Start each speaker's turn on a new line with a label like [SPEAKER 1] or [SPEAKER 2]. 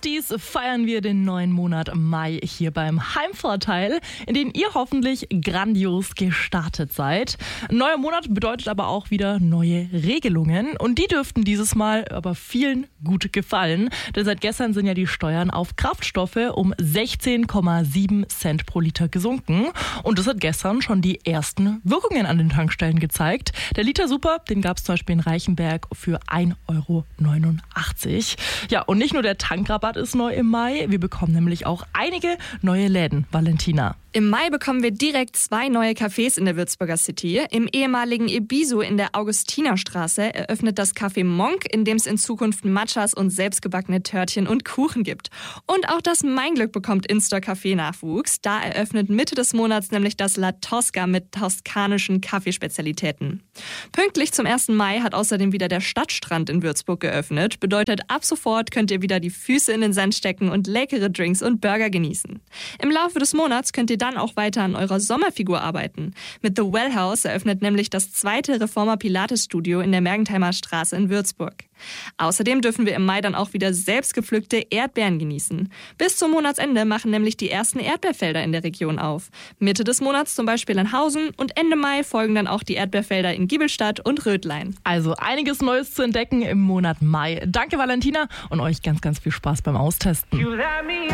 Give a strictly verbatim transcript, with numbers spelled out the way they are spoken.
[SPEAKER 1] Besties feiern wir den neuen Monat Mai hier beim Heimvorteil, in den ihr hoffentlich grandios gestartet seid. Ein neuer Monat bedeutet aber auch wieder neue Regelungen und die dürften dieses Mal aber vielen gut gefallen, denn seit gestern sind ja die Steuern auf Kraftstoffe um sechzehn Komma sieben Cent pro Liter gesunken und das hat gestern schon die ersten Wirkungen an den Tankstellen gezeigt. Der Liter Super, den gab es zum Beispiel in Reichenberg für ein Euro neunundachtzig. Ja, und nicht nur der Tankrabatt ist neu im Mai, wir bekommen nämlich auch einige neue Läden. Valentina.
[SPEAKER 2] Im Mai bekommen wir direkt zwei neue Cafés in der Würzburger City. Im ehemaligen Ebisu in der Augustinerstraße eröffnet das Café Monk, in dem es in Zukunft Matchas und selbstgebackene Törtchen und Kuchen gibt. Und auch das Mein Glück bekommt In-Store-Café-Nachwuchs. Da eröffnet Mitte des Monats nämlich das La Tosca mit toskanischen Kaffeespezialitäten. Pünktlich zum ersten Mai hat außerdem wieder der Stadtstrand in Würzburg geöffnet. Bedeutet, ab sofort könnt ihr wieder die Füße in den Sand stecken und leckere Drinks und Burger genießen. Im Laufe des Monats könnt ihr dann auch weiter an eurer Sommerfigur arbeiten. Mit The Well House eröffnet nämlich das zweite Reformer Pilates Studio in der Mergentheimer Straße in Würzburg. Außerdem dürfen wir im Mai dann auch wieder selbst gepflückte Erdbeeren genießen. Bis zum Monatsende machen nämlich die ersten Erdbeerfelder in der Region auf. Mitte des Monats zum Beispiel in Hausen und Ende Mai folgen dann auch die Erdbeerfelder in Giebelstadt und Rödlein.
[SPEAKER 1] Also einiges Neues zu entdecken im Monat Mai. Danke Valentina und euch ganz, ganz viel Spaß beim Austesten.